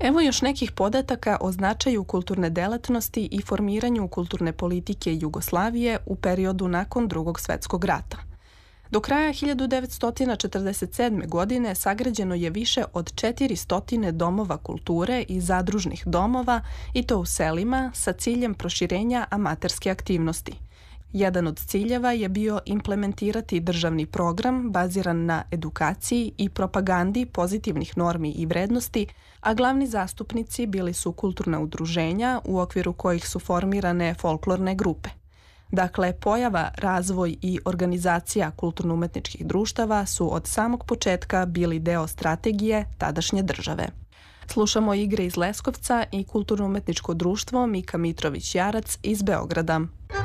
Evo još nekih podataka o značaju kulturne delatnosti i formiranju kulturne politike Jugoslavije u periodu nakon Drugog svetskog rata. Do kraja 1947. godine sagrađeno je više od 400 domova kulture i zadružnih domova, i to u selima, sa ciljem proširenja amaterske aktivnosti. Jedan od ciljeva je bio implementirati državni program baziran na edukaciji i propagandi pozitivnih normi i vrednosti, a glavni zastupnici bili su kulturna udruženja u okviru kojih su formirane folklorne grupe. Dakle, pojava, razvoj i organizacija kulturno-umetničkih društava su od samog početka bili deo strategije tadašnje države. Slušamo Igre iz Leskovca i kulturno-umetničko društvo Mika Mitrović Jarac iz Beograda.